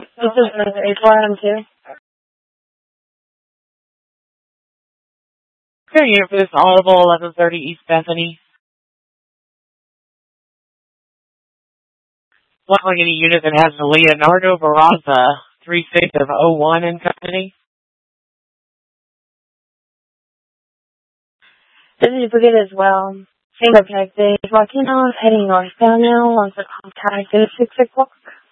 This is H1M2. Here you for this audible 1130 East Bethany. Luckily, any unit that has a Leonardo Barraza 36 of 01 in company. This is Brigade as well. Same objective. Volcano heading northbound now once the contact is 6 o'clock.